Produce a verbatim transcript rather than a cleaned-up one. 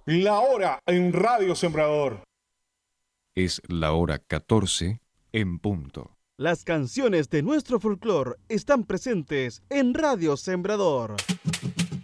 La hora en Radio Sembrador. Es la hora catorce en punto. Las canciones de nuestro folclore están presentes en Radio Sembrador.